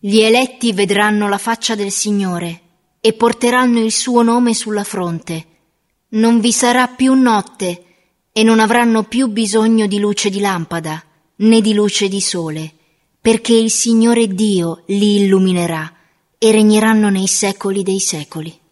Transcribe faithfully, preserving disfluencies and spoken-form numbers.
Gli eletti vedranno la faccia del Signore e porteranno il suo nome sulla fronte. Non vi sarà più notte e non avranno più bisogno di luce di lampada né di luce di sole, perché il Signore Dio li illuminerà e regneranno nei secoli dei secoli.